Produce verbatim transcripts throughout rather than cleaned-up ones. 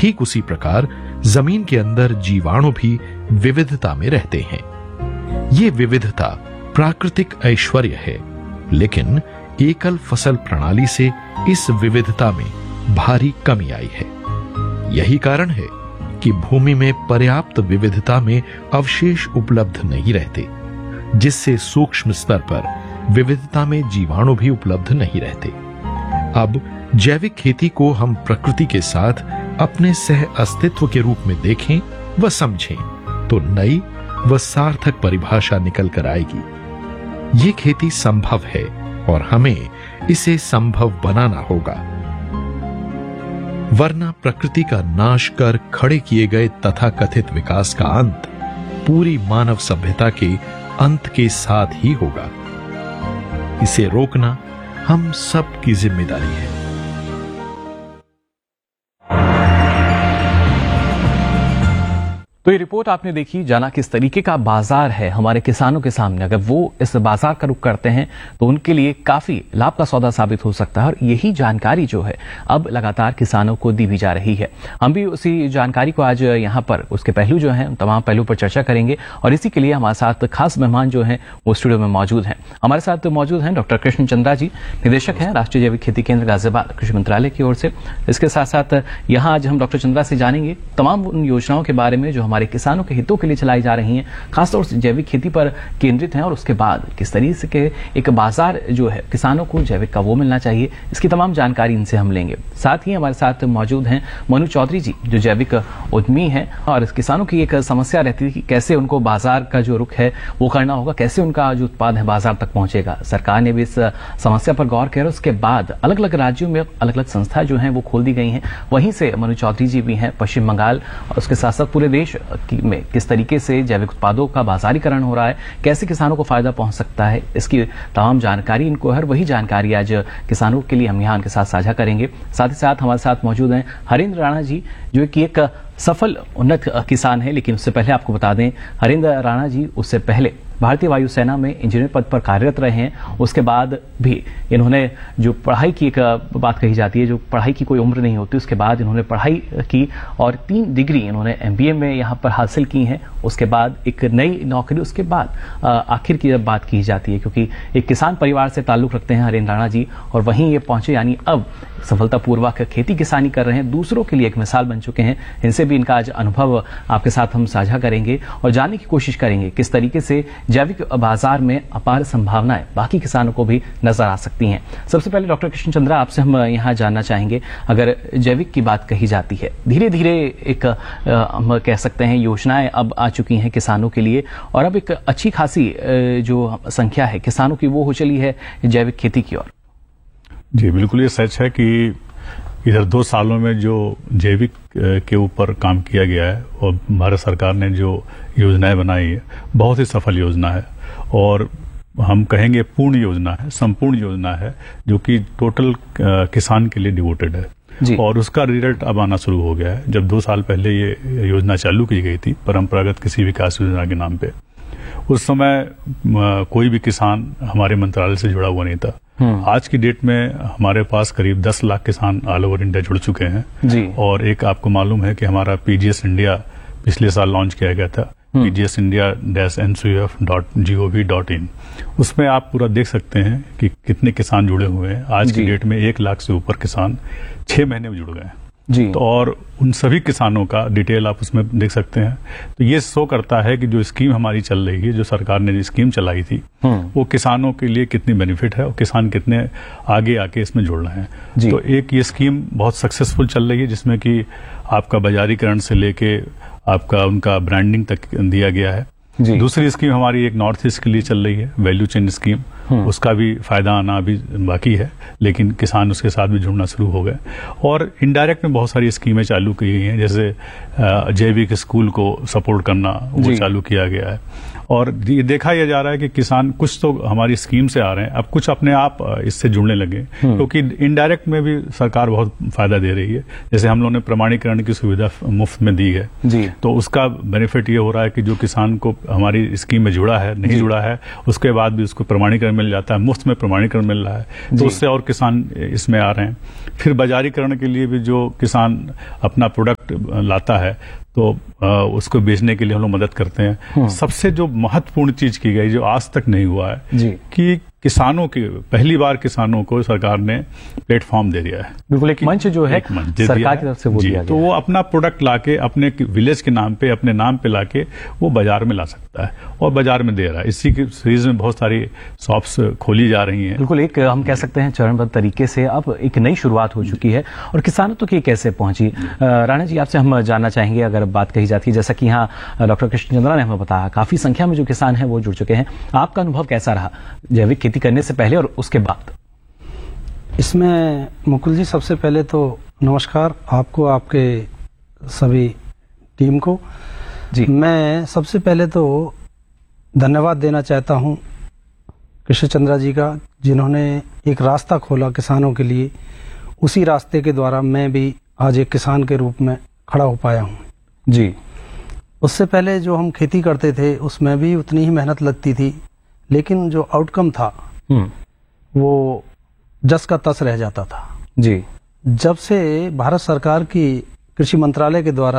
ठीक उसी प्रकार जमीन के अंदर जीवाणु भी विविधता में रहते हैं। ये विविधता प्राकृतिक ऐश्वर्य है, लेकिन एकल फसल प्रणाली से इस विविधता में भारी कमी आई है। यही कारण है कि भूमि में पर्याप्त विविधता में अवशेष उपलब्ध नहीं रहते, जिससे सूक्ष्म स्तर पर विविधता में जीवाणु भी उपलब्ध नहीं रहते। अब जैविक खेती को हम प्रकृति के साथ अपने सह अस्तित्व के रूप में देखें व समझें तो नई व सार्थक परिभाषा निकल कर आएगी। ये खेती संभव है और हमें इसे संभव बनाना होगा, वरना प्रकृति का नाश कर खड़े किए गए तथाकथित विकास का अंत पूरी मानव सभ्यता के अंत के साथ ही होगा। इसे रोकना हम सब की जिम्मेदारी है। तो ये रिपोर्ट आपने देखी, जाना किस तरीके का बाजार है हमारे किसानों के सामने। अगर वो इस बाजार का रुख करते हैं तो उनके लिए काफी लाभ का सौदा साबित हो सकता है, और यही जानकारी जो है अब लगातार किसानों को दी भी जा रही है। हम भी उसी जानकारी को आज यहाँ पर उसके पहलू जो हैं तमाम पहलू पर चर्चा करेंगे, और इसी के लिए हमारे साथ खास मेहमान जो हैं वो स्टूडियो में मौजूद हैं। हमारे साथ मौजूद हैं डॉक्टर कृष्ण चंद्रा जी, निदेशक हैं राष्ट्रीय जैविक खेती केंद्र गाजियाबाद, कृषि मंत्रालय की ओर से। इसके साथ साथ यहाँ आज हम डॉक्टर चंद्रा से जानेंगे तमाम उन योजनाओं के बारे में जो हमारे किसानों के हितों के लिए चलाई जा रही हैं, खासतौर से जैविक खेती पर केंद्रित हैं, और उसके बाद किस तरीके के एक बाजार जो है किसानों को जैविक का वो मिलना चाहिए, इसकी तमाम जानकारी इनसे हम लेंगे। साथ ही हमारे साथ मौजूद हैं मनु चौधरी जी, जो जैविक उद्यमी हैं, और किसानों की एक समस्या रहती है कि कैसे उनको बाजार का जो रुख है वो करना होगा, कैसे उनका जो उत्पाद है बाजार तक पहुंचेगा। सरकार ने भी इस समस्या पर गौर किया, उसके बाद अलग अलग राज्यों में अलग अलग संस्थाएं जो हैं वो खोल दी गई हैं। वहीं से मनु चौधरी जी भी हैं पश्चिम बंगाल, और उसके साथ साथ पूरे देश में किस तरीके से जैविक उत्पादों का बाजारीकरण हो रहा है, कैसे किसानों को फायदा पहुंच सकता है, इसकी तमाम जानकारी इनको है। वही जानकारी आज किसानों के लिए हम यहाँ इनके साथ साझा करेंगे। साथ ही साथ हमारे साथ मौजूद हैं हरेंद्र राणा जी, जो कि एक सफल उन्नत किसान है। लेकिन उससे पहले आपको बता दें, हरेंद्र राणा जी उससे पहले भारतीय वायुसेना में इंजीनियर पद पर कार्यरत रहे हैं। उसके बाद भी इन्होंने जो पढ़ाई की, एक बात कही जाती है जो पढ़ाई की कोई उम्र नहीं होती, उसके बाद इन्होंने पढ़ाई की और तीन डिग्री इन्होंने एमबीए में यहाँ पर हासिल की हैं। उसके बाद एक नई नौकरी, उसके बाद आखिर की जब बात की जाती है, क्योंकि एक किसान परिवार से ताल्लुक रखते हैं हरेंद्र राणा जी, और वहीं ये पहुंचे, यानी अब सफलतापूर्वक खेती किसानी कर रहे हैं, दूसरों के लिए एक मिसाल बन चुके हैं। इनसे भी इनका आज अनुभव आपके साथ हम साझा करेंगे और जानने की कोशिश करेंगे किस तरीके से जैविक बाजार में अपार संभावनाएं बाकी किसानों को भी नजर आ सकती हैं। सबसे पहले डॉक्टर कृष्ण चंद्रा, आपसे हम यहाँ जानना चाहेंगे, अगर जैविक की बात कही जाती है, धीरे धीरे एक हम कह सकते हैं योजनाएं अब आ चुकी हैं किसानों के लिए, और अब एक अच्छी खासी जो संख्या है किसानों की वो हो चली है जैविक खेती की ओर। जी बिल्कुल, ये सच है कि इधर दो सालों में जो जैविक के ऊपर काम किया गया है और भारत सरकार ने जो योजनाएं बनाई है, बहुत ही सफल योजना है, और हम कहेंगे पूर्ण योजना है, संपूर्ण योजना है, जो कि टोटल किसान के लिए डिवोटेड है जी। और उसका रिजल्ट अब आना शुरू हो गया है। जब दो साल पहले ये योजना चालू की गई थी परंपरागत कृषि विकास योजना के नाम पे, उस समय कोई भी किसान हमारे मंत्रालय से जुड़ा हुआ नहीं था। आज की डेट में हमारे पास करीब दस लाख किसान ऑल ओवर इंडिया जुड़ चुके हैं जी। और एक आपको मालूम है कि हमारा पीजीएस इंडिया पिछले साल लॉन्च किया गया था, PGS India dash एनसीयूएफ dot gov dot in. उसमें आप पूरा देख सकते हैं कि कितने किसान जुड़े हुए हैं। आज की डेट में एक लाख से ऊपर किसान छह महीने में जुड़ गए हैं जी। तो और उन सभी किसानों का डिटेल आप उसमें देख सकते हैं। तो ये शो करता है कि जो स्कीम हमारी चल रही है, जो सरकार ने जो स्कीम चलाई थी, वो किसानों के लिए कितनी बेनिफिट है और किसान कितने आगे आके इसमें जुड़ रहे हैं। तो एक ये स्कीम बहुत सक्सेसफुल चल रही है, जिसमें कि आपका बाजारीकरण से लेके आपका उनका ब्रांडिंग तक दिया गया है। दूसरी स्कीम हमारी एक नॉर्थ ईस्ट के लिए चल रही है, वैल्यू चेन स्कीम, उसका भी फायदा आना अभी बाकी है, लेकिन किसान उसके साथ भी जुड़ना शुरू हो गए। और इनडायरेक्ट में बहुत सारी स्कीमें चालू की गई हैं, जैसे जैविक स्कूल को सपोर्ट करना, वो चालू किया गया है। और ये देखा यह जा रहा है कि किसान कुछ तो हमारी स्कीम से आ रहे हैं, अब कुछ अपने आप इससे जुड़ने लगे, क्योंकि इनडायरेक्ट में भी सरकार बहुत फायदा दे रही है। जैसे हम लोगों ने प्रमाणीकरण की सुविधा मुफ्त में दी है जी। तो उसका बेनिफिट ये हो रहा है कि जो किसान को हमारी स्कीम में जुड़ा है, नहीं जुड़ा है, उसके बाद भी उसको प्रमाणीकरण मिल जाता है, मुफ्त में प्रमाणीकरण मिल रहा है, तो उससे और किसान इसमें आ रहे हैं। फिर बाजारीकरण के लिए भी जो किसान अपना प्रोडक्ट लाता है तो आ, उसको बेचने के लिए हम लोग मदद करते हैं। सबसे जो महत्वपूर्ण चीज की गई जो आज तक नहीं हुआ है जी। कि किसानों की पहली बार किसानों को सरकार ने प्लेटफॉर्म दे दिया है। बिल्कुल, एक मंच जो है सरकार की तरफ से वो दिया गया, तो वो अपना प्रोडक्ट लाके अपने विलेज के नाम पे अपने नाम पे लाके वो बाजार में ला सकता है और बाजार में दे रहा है। इसी की सीरीज में बहुत सारी शॉप्स खोली जा रही हैं। बिल्कुल, एक हम कह सकते हैं चरणबद्ध तरीके से अब एक नई शुरुआत हो चुकी है और किसानों तक ये कैसे पहुंची। राणा जी, आपसे हम जानना चाहेंगे, अगर बात कही जाती है जैसा कि यहाँ डॉक्टर कृष्ण चंद्रा ने हमें बताया, काफी संख्या में जो किसान हैं वो जुड़ चुके हैं, आपका अनुभव कैसा रहा जैविक खेती करने से पहले और उसके बाद? इसमें मुकुल जी, सबसे पहले तो नमस्कार आपको, आपके सभी टीम को जी। मैं सबसे पहले तो धन्यवाद देना चाहता हूं कृष्ण चंद्रा जी का, जिन्होंने एक रास्ता खोला किसानों के लिए। उसी रास्ते के द्वारा मैं भी आज एक किसान के रूप में खड़ा हो पाया हूं जी। उससे पहले जो हम खेती करते थे उसमें भी उतनी ही मेहनत लगती थी, लेकिन जो आउटकम था वो जस का तस रह जाता था जी। जब से भारत सरकार की कृषि मंत्रालय के द्वारा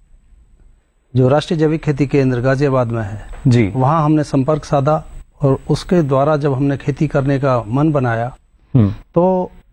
जो राष्ट्रीय जैविक खेती केंद्र गाजियाबाद में है जी, वहां हमने संपर्क साधा और उसके द्वारा जब हमने खेती करने का मन बनाया तो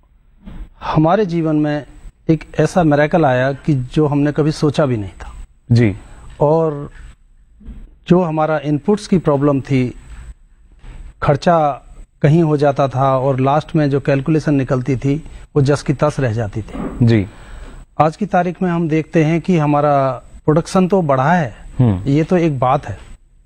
हमारे जीवन में एक ऐसा मिरेकल आया कि जो हमने कभी सोचा भी नहीं था जी। और जो हमारा इनपुट्स की प्रॉब्लम थी, खर्चा कहीं हो जाता था और लास्ट में जो कैलकुलेशन निकलती थी वो जस की तस रह जाती थी जी। आज की तारीख में हम देखते हैं कि हमारा प्रोडक्शन तो बढ़ा है, ये तो एक बात है।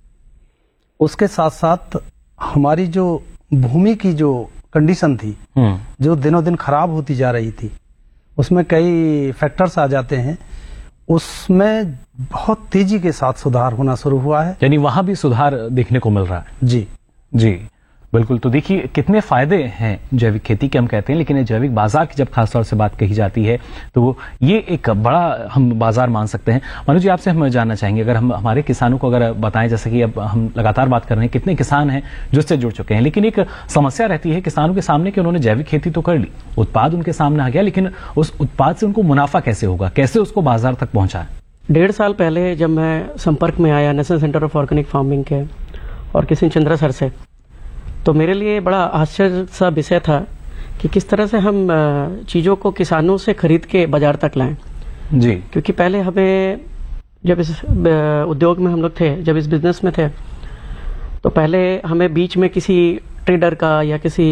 उसके साथ साथ हमारी जो भूमि की जो कंडीशन थी, जो दिनों दिन खराब होती जा रही थी, उसमें कई फैक्टर्स आ जाते हैं, उसमें बहुत तेजी के साथ सुधार होना शुरू हुआ है। यानी वहां भी सुधार देखने को मिल रहा है। जी जी बिल्कुल। तो देखिए कितने फायदे हैं जैविक खेती के, हम कहते हैं, लेकिन ये जैविक बाजार की जब खासतौर से बात कही जाती है तो ये एक बड़ा हम बाजार मान सकते हैं। मनु जी, आपसे हम जानना चाहेंगे, अगर हम हमारे किसानों को अगर बताएं, जैसे कि अब हम लगातार बात कर रहे हैं कितने किसान हैं जो इससे जुड़ चुके हैं, लेकिन एक समस्या रहती है किसानों के सामने कि उन्होंने जैविक खेती तो कर ली, उत्पाद उनके सामने आ गया, लेकिन उस उत्पाद से उनको मुनाफा कैसे होगा, कैसे उसको बाजार तक पहुंचाएं? डेढ़ साल पहले जब मैं संपर्क में आया national centre of organic farming के और कृष्ण चंद्रा सर से, तो मेरे लिए बड़ा आश्चर्य सा विषय था कि किस तरह से हम चीज़ों को किसानों से खरीद के बाजार तक लाएं जी। क्योंकि पहले हमें जब इस उद्योग में हम लोग थे, जब इस बिजनेस में थे, तो पहले हमें बीच में किसी ट्रेडर का या किसी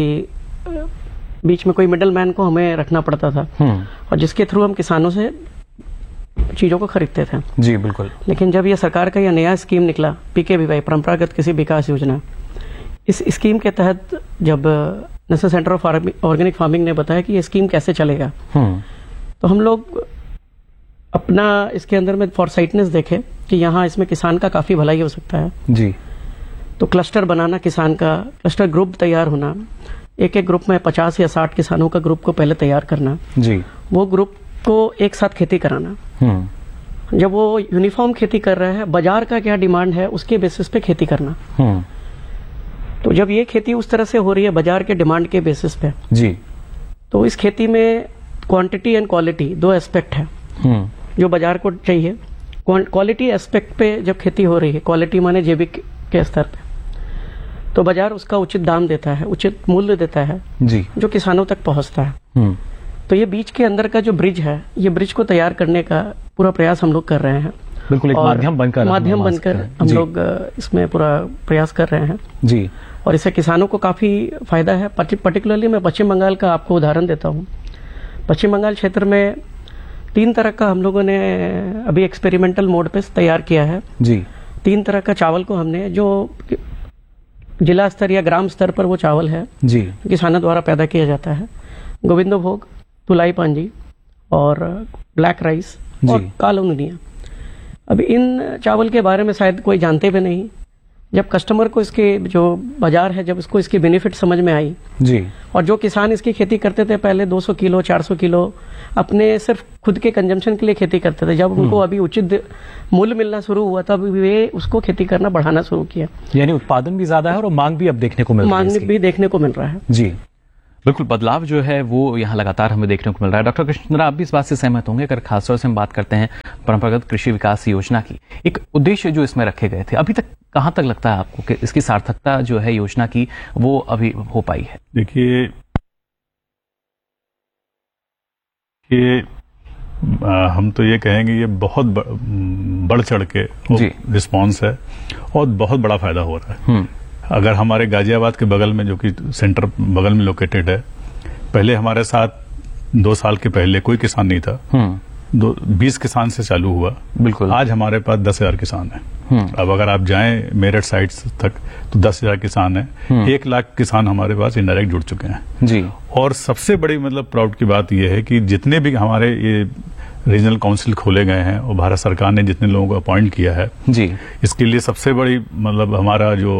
बीच में कोई मिडल मैन को हमें रखना पड़ता था और जिसके थ्रू हम किसानों से चीज़ों को खरीदते थे। जी बिल्कुल। लेकिन जब यह सरकार का यह नया स्कीम निकला, पीकेवीवाई, परंपरागत कृषि विकास योजना, इस स्कीम के तहत जब national centre of organic farming ने बताया कि ये स्कीम कैसे चलेगा, तो हम लोग अपना इसके अंदर में फॉरसाइटनेस देखे कि यहाँ इसमें किसान का काफी भलाई हो सकता है जी। तो क्लस्टर बनाना, किसान का क्लस्टर ग्रुप तैयार होना, एक एक ग्रुप में पचास या साठ किसानों का ग्रुप को पहले तैयार करना जी, वो ग्रुप को एक साथ खेती कराना। जब वो यूनिफॉर्म खेती कर रहे हैं, बाजार का क्या डिमांड है उसके बेसिस पे खेती करना। तो जब ये खेती उस तरह से हो रही है बाजार के डिमांड के बेसिस पे जी, तो इस खेती में क्वांटिटी एंड क्वालिटी दो एस्पेक्ट है जो बाजार को चाहिए। क्वालिटी एस्पेक्ट पे जब खेती हो रही है, क्वालिटी माने जैविक के स्तर पे, तो बाजार उसका उचित दाम देता है, उचित मूल्य देता है जी, जो किसानों तक पहुंचता है। तो ये बीच के अंदर का जो ब्रिज है, ये ब्रिज को तैयार करने का पूरा प्रयास हम लोग कर रहे हैं। बिल्कुल, एक माध्यम बनकर माध्यम बनकर हम लोग इसमें पूरा प्रयास कर रहे हैं जी। और इससे किसानों को काफी फायदा है। पर्टिकुलरली मैं पश्चिम बंगाल का आपको उदाहरण देता हूँ। पश्चिम बंगाल क्षेत्र में तीन तरह का हम लोगों ने अभी एक्सपेरिमेंटल मोड पे तैयार किया है जी। तीन तरह का चावल को हमने, जो जिला स्तर या ग्राम स्तर पर वो चावल है जी, किसानों द्वारा पैदा किया जाता है, गोविंदो भोग, तुलाई पांजी और ब्लैक राइस और कालो नुनिया। अब इन चावल के बारे में शायद कोई जानते भी नहीं, जब कस्टमर को इसके जो बाजार है, जब उसको इसकी बेनिफिट समझ में आई जी, और जो किसान इसकी खेती करते थे पहले दो सौ किलो चार सौ किलो अपने सिर्फ खुद के कंजम्पशन के लिए खेती करते थे, जब उनको अभी उचित मूल्य मिलना शुरू हुआ तब वे उसको खेती करना बढ़ाना शुरू किया। यानी उत्पादन भी ज्यादा है और मांग भी अब देखने को मिल रही है, मांग भी देखने को मिल रहा है। जी बिल्कुल, बदलाव जो है वो यहाँ लगातार हमें देखने को मिल रहा है। डॉक्टर कृष्णचंद्रा, आप भी इस बात से सहमत होंगे, अगर खासतौर से हम बात करते हैं परंपरागत कृषि विकास योजना की, एक उद्देश्य जो इसमें रखे गए थे, अभी तक कहाँ तक लगता है आपको कि इसकी सार्थकता जो है योजना की वो अभी हो पाई है? देखिए, ये हम तो ये कहेंगे ये बहुत बढ़ चढ़ के रिस्पॉन्स है और बहुत बड़ा फायदा हो रहा है। अगर हमारे गाजियाबाद के बगल में, जो कि सेंटर बगल में लोकेटेड है, पहले हमारे साथ दो साल के पहले कोई किसान नहीं था, दो बीस किसान से चालू हुआ, बिल्कुल, आज हमारे पास दस हजार किसान हैं। अब अगर आप जाएं मेरठ साइट्स तक तो दस हजार किसान हैं, एक लाख किसान हमारे पास इनडायरेक्ट जुड़ चुके हैं जी। और सबसे बड़ी मतलब प्राउड की बात यह है कि जितने भी हमारे ये रीजनल काउंसिल खोले गए हैं और भारत सरकार ने जितने लोगों को अपॉइंट किया है जी, इसके लिए सबसे बड़ी मतलब हमारा जो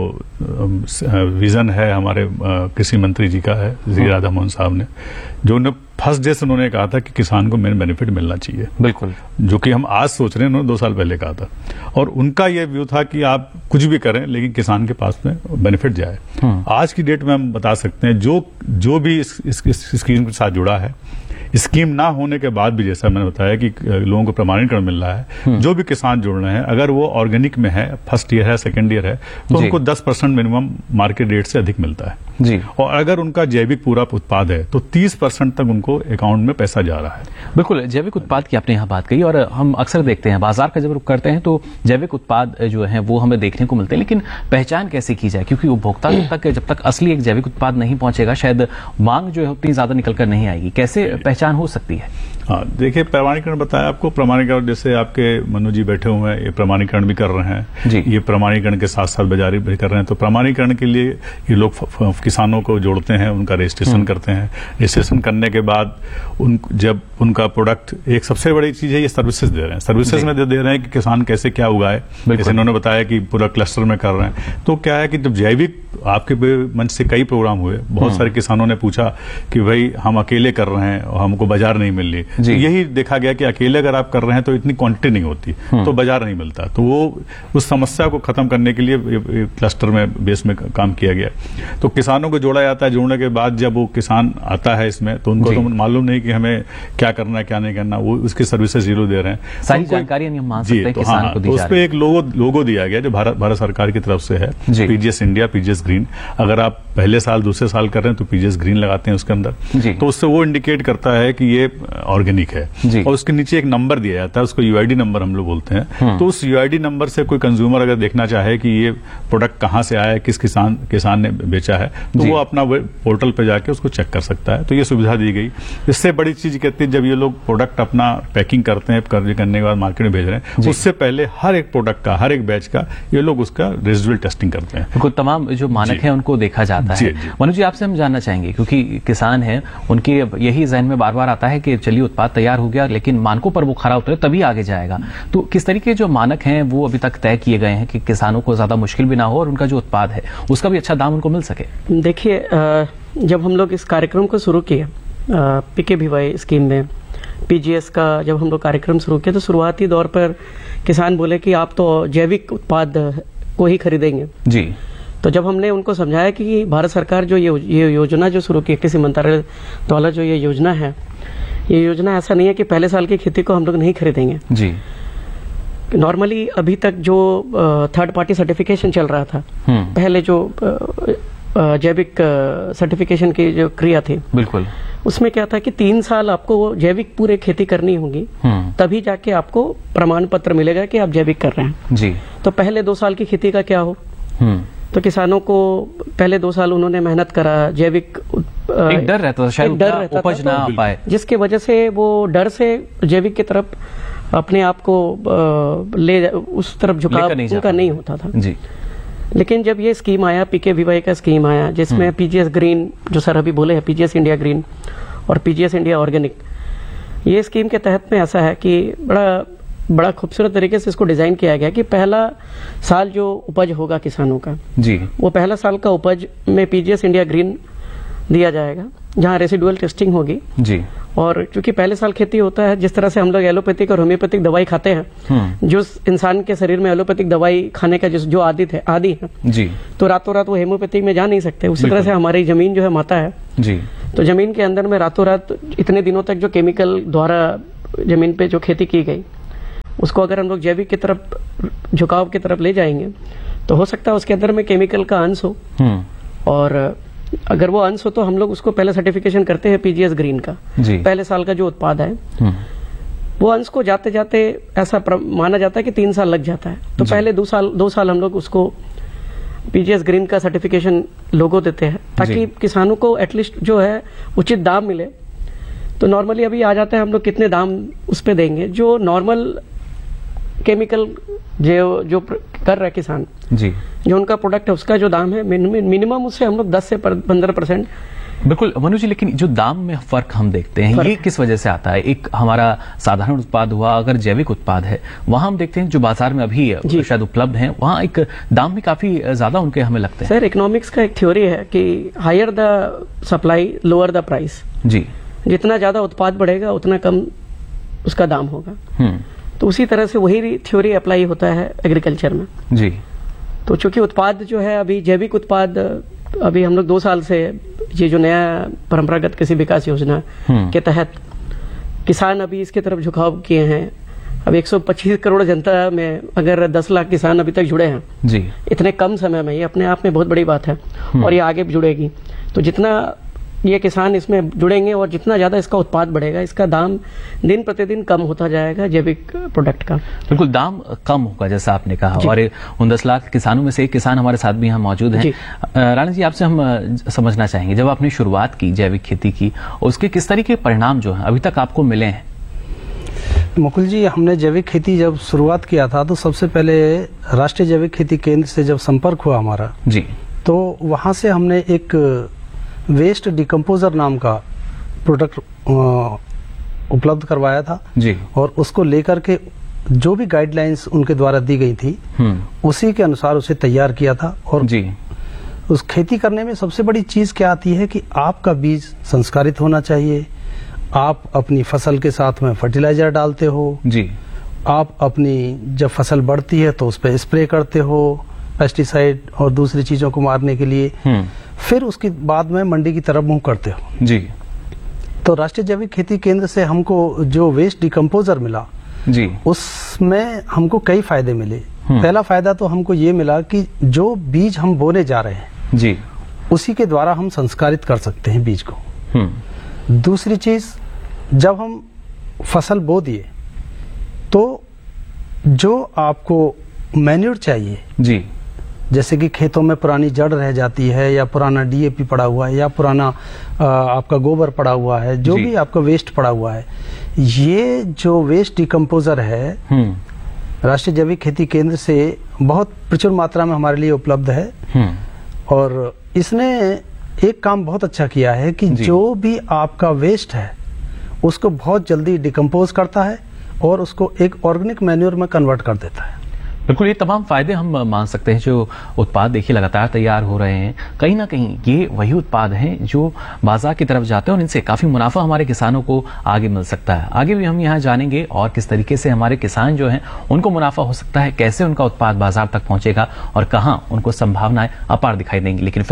विजन है हमारे कृषि मंत्री जी का है, श्री राधा मोहन साहब ने, जो उन्होंने फर्स्ट डे से उन्होंने कहा था कि किसान को मेन बेनिफिट मिलना चाहिए, बिल्कुल, जो कि हम आज सोच रहे हैं, उन्होंने दो साल पहले कहा था। और उनका यह व्यू था कि आप कुछ भी करें लेकिन किसान के पास में बेनिफिट जाए। आज की डेट में हम बता सकते हैं जो जो भी इस, इस, इस स्कीम के साथ जुड़ा है, स्कीम ना होने के बाद भी जैसा मैंने बताया कि लोगों को प्रमाणीकरण मिल रहा है, जो भी किसान जुड़ रहे हैं अगर वो ऑर्गेनिक में है, फर्स्ट ईयर है, सेकंड ईयर है, तो उनको दस परसेंट मिनिमम मार्केट रेट से अधिक मिलता है जी। और अगर उनका जैविक पूरा उत्पाद है तो तीस परसेंट तक उनको अकाउंट में पैसा जा रहा है। बिल्कुल, जैविक उत्पाद की आपने यहाँ बात कही और हम अक्सर देखते हैं बाजार का जब रुख करते हैं तो जैविक उत्पाद जो है वो हमें देखने को मिलते हैं, लेकिन पहचान कैसे की जाए, क्योंकि उपभोक्ता तक जब तक असली एक जैविक उत्पाद नहीं पहुंचेगा शायद मांग जो है उतनी ज्यादा निकल कर नहीं आएगी। कैसे पहचान हो सकती है? हाँ, देखिए, प्रमाणीकरण बताया आपको, प्रमाणीकरण जैसे आपके मनु जी बैठे हुए हैं, ये प्रमाणीकरण भी कर रहे हैं जी। ये प्रमाणीकरण के साथ साथ बाजारी भी कर रहे हैं। तो प्रमाणीकरण के लिए ये लोग किसानों को जोड़ते हैं, उनका रजिस्ट्रेशन करते हैं। रजिस्ट्रेशन करने के बाद उन जब उनका प्रोडक्ट, एक सबसे बड़ी चीज है ये सर्विसेज दे रहे हैं, सर्विसेज में दे, दे रहे हैं कि किसान कैसे क्या उगाए, जैसे इन्होंने बताया कि पूरा क्लस्टर में कर रहे हैं। तो क्या है कि जब जैविक, आपके मंच से कई प्रोग्राम हुए, बहुत सारे किसानों ने पूछा कि भाई हम अकेले कर रहे हैं और हमको बाजार नहीं मिल रही, तो यही देखा गया कि अकेले अगर आप कर रहे हैं तो इतनी क्वांटिटी नहीं होती, तो बाजार नहीं मिलता। तो वो उस समस्या को खत्म करने के लिए क्लस्टर में बेस में काम किया गया। तो किसानों को जोड़ा जाता है, जोड़ने के बाद जब वो किसान आता है इसमें तो उनको तो मालूम नहीं कि हमें क्या करना है क्या नहीं करना, वो उसकी सर्विसेज जीरो दे रहे हैं, सारी जानकारी हम मान सकते हैं किसान को दी जा रही है। उस पे एक लोगो लोगो दिया गया जो भारत भारत सरकार की तरफ से है, पीजीएस इंडिया, पीजीएस ग्रीन। अगर आप पहले साल दूसरे साल कर रहे हैं तो पीजीएस ग्रीन लगाते हैं उसके अंदर, तो उससे वो इंडिकेट करता है कि ये ऑर्गेनिक है। और उसके नीचे एक नंबर दिया जाता है, उसको यूआईडी नंबर हम लोग बोलते हैं। तो उस यूआईडी नंबर से कोई कंज्यूमर अगर देखना चाहे कि ये प्रोडक्ट कहां से आया है, किस किसान किसान ने बेचा है, तो वो अपना पोर्टल पे जाके उसको चेक कर सकता है। तो ये सुविधा दी गई। इससे बड़ी चीज कहती है, जब ये लोग प्रोडक्ट अपना पैकिंग करते हैं, करने के बाद मार्केट में भेज रहे हैं, उससे पहले हर एक प्रोडक्ट का, हर एक बैच का ये लोग उसका रेजिडुअल टेस्टिंग करते हैं। तमाम जो मानक है उनको देखा जाता है। मनु जी, आपसे हम जानना चाहेंगे, क्योंकि किसान है, उनके यही जहन में बार बार आता है कि चलिए उत्पाद तैयार हो गया लेकिन मानकों पर वो खरा उतरे तभी आगे जाएगा। तो किस तरीके जो मानक हैं वो अभी तक तय किए गए हैं कि किसानों को ज्यादा मुश्किल भी ना हो और उनका जो उत्पाद है उसका भी अच्छा दाम उनको मिल सके? देखिए, जब हम लोग इस कार्यक्रम को शुरू किए पीकेवीवाई स्कीम में, पीजीएस का जब हम लोग कार्यक्रम शुरू किया, तो शुरुआती दौर पर किसान बोले कि आप तो जैविक उत्पाद को ही खरीदेंगे जी। तो जब हमने उनको समझाया कि भारत सरकार जो ये ये योजना जो शुरू की, कृषि मंत्रालय द्वारा जो ये योजना है, ये योजना ऐसा नहीं है कि पहले साल की खेती को हम लोग नहीं खरीदेंगे जी। नॉर्मली अभी तक जो थर्ड पार्टी सर्टिफिकेशन चल रहा था, पहले जो जैविक सर्टिफिकेशन की जो क्रिया थी, बिल्कुल, उसमें क्या था कि तीन साल आपको जैविक पूरे खेती करनी होगी, तभी जाके आपको प्रमाण पत्र मिलेगा कि आप जैविक कर रहे हैं जी। तो पहले दो साल की खेती का क्या हो, तो किसानों को पहले दो साल उन्होंने मेहनत करा, जैविक एक डर रहता था शायद डर रहता उपज ना आ पाए, जिसकी वजह से वो डर से जैविक की तरफ अपने आप को ले उस तरफ झुकाव उनका नहीं होता था जी। लेकिन जब ये स्कीम आया, पीकेवीवाई का स्कीम आया, जिसमें पीजीएस ग्रीन, जो सर अभी बोले हैं, पीजीएस इंडिया ग्रीन, और पीजीएस इंडिया ऑर्गेनिक। ये स्कीम के तहत में ऐसा है कि बड़ा बड़ा खूबसूरत तरीके से इसको डिजाइन किया गया कि पहला साल जो उपज होगा किसानों का जी, वो पहला साल का उपज में पीजीएस इंडिया ग्रीन दिया जाएगा, जहां रेसिडुअल टेस्टिंग होगी जी, और क्योंकि पहले साल खेती होता है, जिस तरह से हम लोग एलोपैथिक और होम्योपैथिक दवाई खाते हैं, जो इंसान के शरीर में एलोपैथिक दवाई खाने का जो जो आदित है आदि है जी, तो रातों रात वो हेमोपैथिक में जा नहीं सकते। उसी तरह से हमारी जमीन जो है माता है जी, तो जमीन के अंदर में रातों रात इतने दिनों तक जो केमिकल द्वारा जमीन पे जो खेती की गई, उसको अगर हम लोग जैविक की तरफ झुकाव की तरफ ले जाएंगे तो हो सकता है उसके अंदर में केमिकल का अंश हो, और अगर वो अंश हो तो हम लोग उसको पहले सर्टिफिकेशन करते हैं पीजीएस ग्रीन का, जी, पहले साल का जो उत्पाद है वो अंश को जाते जाते ऐसा माना जाता है कि तीन साल लग जाता है, तो पहले दो साल दो साल हम लोग उसको पीजीएस ग्रीन का सर्टिफिकेशन लोगो देते हैं, ताकि किसानों को एटलीस्ट जो है उचित दाम मिले। तो नॉर्मली अभी आ जाता है हम लोग कितने दाम उस पे देंगे, जो नॉर्मल केमिकल जो जो कर रहा है किसान जी, जो उनका प्रोडक्ट है उसका जो दाम है मिनिमम उससे हम लोग दस से पंद्रह परसेंट। बिल्कुल मनु जी, लेकिन जो दाम में फर्क हम देखते हैं ये किस वजह से आता है? एक हमारा साधारण उत्पाद हुआ, अगर जैविक उत्पाद है वहां हम देखते हैं जो बाजार में अभी शायद उपलब्ध है, वहां एक दाम भी काफी ज्यादा उनके हमें लगते हैं। सर, इकोनॉमिक्स का एक थ्योरी है कि higher the supply lower the price. जी, जितना ज्यादा उत्पाद बढ़ेगा उतना कम उसका दाम होगा। तो उसी तरह से वही थ्योरी अप्लाई होता है एग्रीकल्चर में। जी, तो चूंकि उत्पाद जो है अभी जैविक उत्पाद, अभी हम लोग दो साल से ये जो नया परंपरागत कृषि विकास योजना के तहत किसान अभी इसके तरफ झुकाव किए हैं। अब एक सौ पच्चीस करोड़ जनता में अगर दस लाख किसान अभी तक जुड़े हैं जी, इतने कम समय में, ये अपने आप में बहुत बड़ी बात है और ये आगे भी जुड़ेगी। तो जितना ये किसान इसमें जुड़ेंगे और जितना ज्यादा इसका उत्पाद बढ़ेगा, इसका दाम दिन प्रतिदिन कम होता जाएगा जैविक प्रोडक्ट का। बिल्कुल दाम कम होगा जैसा आपने कहा, और उन दस लाख किसानों में से एक किसान हमारे साथ भी यहाँ मौजूद हैं। राणा जी, आपसे हम समझना चाहेंगे, जब आपने शुरुआत की जैविक खेती की, उसके किस तरीके के परिणाम जो है अभी तक आपको मिले हैं? मुकुल जी, हमने जैविक खेती जब शुरुआत किया था तो सबसे पहले राष्ट्रीय जैविक खेती केंद्र से जब संपर्क हुआ हमारा जी, तो वहां से हमने एक वेस्ट डिकम्पोजर नाम का प्रोडक्ट उपलब्ध करवाया था जी, और उसको लेकर के जो भी गाइडलाइंस उनके द्वारा दी गई थी उसी के अनुसार उसे तैयार किया था। और जी, उस खेती करने में सबसे बड़ी चीज क्या आती है कि आपका बीज संस्कारित होना चाहिए, आप अपनी फसल के साथ में फर्टिलाइजर डालते हो जी, आप अपनी जब फसल बढ़ती है तो उस पर स्प्रे करते हो पेस्टिसाइड और दूसरी चीजों को मारने के लिए, फिर उसके बाद में मंडी की तरफ मुंह करते हो जी। तो राष्ट्रीय जैविक खेती केंद्र से हमको जो वेस्ट डिकम्पोजर मिला जी, उसमें हमको कई फायदे मिले। पहला फायदा तो हमको ये मिला कि जो बीज हम बोने जा रहे हैं जी, उसी के द्वारा हम संस्कारित कर सकते हैं बीज को। दूसरी चीज, जब हम फसल बो दिए तो जो आपको मैन्योर चाहिए जी, जैसे कि खेतों में पुरानी जड़ रह जाती है या पुराना डीएपी पड़ा हुआ है या पुराना आ, आपका गोबर पड़ा हुआ है, जो भी आपका वेस्ट पड़ा हुआ है, ये जो वेस्ट डिकम्पोजर है राष्ट्रीय जैविक खेती केंद्र से बहुत प्रचुर मात्रा में हमारे लिए उपलब्ध है। और इसने एक काम बहुत अच्छा किया है कि जो भी आपका वेस्ट है उसको बहुत जल्दी डिकम्पोज करता है और उसको एक ऑर्गेनिक मैन्योर में कन्वर्ट कर देता है। बिल्कुल, ये तमाम फायदे हम मान सकते हैं। जो उत्पाद देखिए लगातार तैयार हो रहे हैं, कहीं ना कहीं ये वही उत्पाद हैं जो बाजार की तरफ जाते हैं और इनसे काफी मुनाफा हमारे किसानों को आगे मिल सकता है। आगे भी हम यहाँ जानेंगे और किस तरीके से हमारे किसान जो हैं उनको मुनाफा हो सकता है, कैसे उनका उत्पाद बाजार तक पहुंचेगा और कहाँ उनको संभावनाएं अपार दिखाई देंगी। लेकिन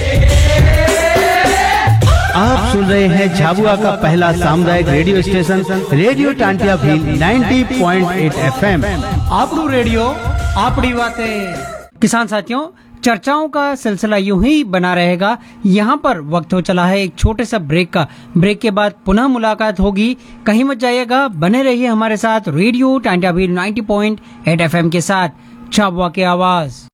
आप सुन रहे हैं झाबुआ का पहला सामुदायिक radio station radio Tantia Bhil नब्बे पॉइंट आठ एफएम। आपरू रेडियो आपड़ी बातें। किसान साथियों, चर्चाओं का सिलसिला यूं ही बना रहेगा। यहाँ पर वक्त हो चला है एक छोटे सा ब्रेक का। ब्रेक के बाद पुनः मुलाकात होगी, कहीं मत जाइएगा, बने रहिए हमारे साथ रेडियो टांटिया भील नब्बे पॉइंट आठ एफएम के साथ, झाबुआ की आवाज।